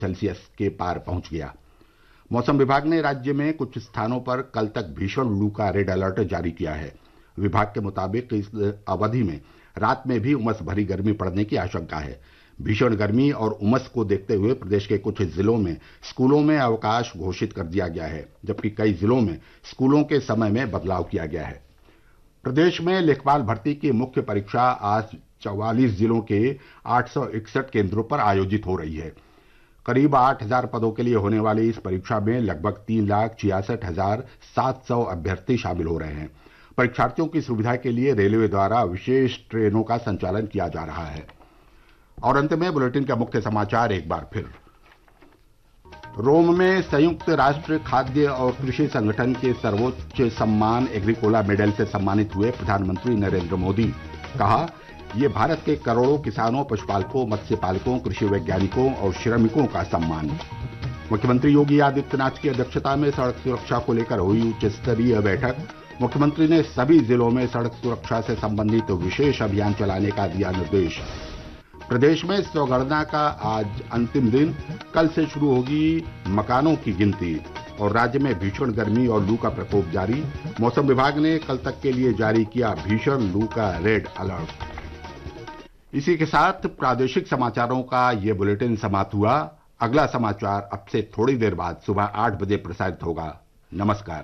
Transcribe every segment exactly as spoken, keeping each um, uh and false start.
Celsius के पार पहुंच गया। मौसम विभाग ने राज्य में कुछ स्थानों पर कल तक भीषण लू का रेड अलर्ट जारी किया है। विभाग के मुताबिक इस अवधि में रात में भी उमस भरी गर्मी पड़ने की आशंका है। भीषण गर्मी और उमस को देखते हुए प्रदेश के कुछ जिलों में स्कूलों में अवकाश घोषित कर दिया गया है, जबकि कई जिलों में स्कूलों के समय में बदलाव किया गया है। प्रदेश में लेखपाल भर्ती की मुख्य परीक्षा आज चौवालीस जिलों के आठ सौ इकसठ केंद्रों पर आयोजित हो रही है। करीब आठ हजार पदों के लिए होने वाली इस परीक्षा में लगभग तीन लाख छियासठ हजार सात सौ अभ्यर्थी शामिल हो रहे हैं। परीक्षार्थियों की सुविधा के लिए रेलवे द्वारा विशेष ट्रेनों का संचालन किया जा रहा है। और अंत में बुलेटिन का मुख्य समाचार एक बार फिर। रोम में संयुक्त राष्ट्र खाद्य और कृषि संगठन के सर्वोच्च सम्मान एग्रीकोला मेडल से सम्मानित हुए प्रधानमंत्री नरेंद्र मोदी। कहा, ये भारत के करोड़ों किसानों, पशुपालकों, मत्स्य पालकों, कृषि वैज्ञानिकों और श्रमिकों का सम्मान। मुख्यमंत्री योगी आदित्यनाथ की अध्यक्षता में सड़क सुरक्षा को लेकर हुई उच्च स्तरीय बैठक। मुख्यमंत्री ने सभी जिलों में सड़क सुरक्षा से संबंधित विशेष अभियान चलाने का दिया निर्देश। प्रदेश में स्वगणना का आज अंतिम दिन, कल से शुरू होगी मकानों की गिनती। और राज्य में भीषण गर्मी और लू का प्रकोप जारी। मौसम विभाग ने कल तक के लिए जारी किया भीषण लू का रेड अलर्ट। इसी के साथ प्रादेशिक समाचारों का ये बुलेटिन समाप्त हुआ। अगला समाचार अब से थोड़ी देर बाद सुबह आठ बजे प्रसारित होगा। नमस्कार।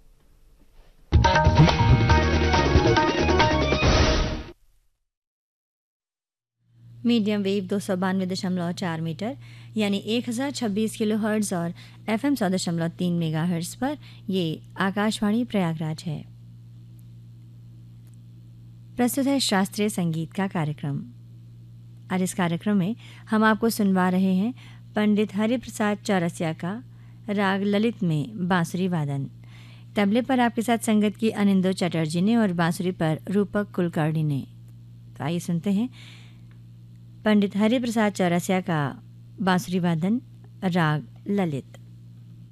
मीडियम वेव दो सौ बानवे दशमलव चार मीटर यानी एक हज़ार छब्बीस किलो हर्ट्ज और एफ एम सौ दशमलव तीन मेगा हर्ट्ज पर ये आकाशवाणी प्रयागराज है। प्रस्तुत है शास्त्रीय संगीत का कार्यक्रम। आज इस कार्यक्रम में हम आपको सुनवा रहे हैं पंडित हरिप्रसाद चौरसिया का राग ललित में बांसुरी वादन। तबले पर आपके साथ संगत की अनिंदो चटर्जी ने और बांसुरी पर रूपक कुलकर्णी ने। तो आइए सुनते हैं पंडित हरिप्रसाद चौरसिया का बांसुरी वादन, राग ललित।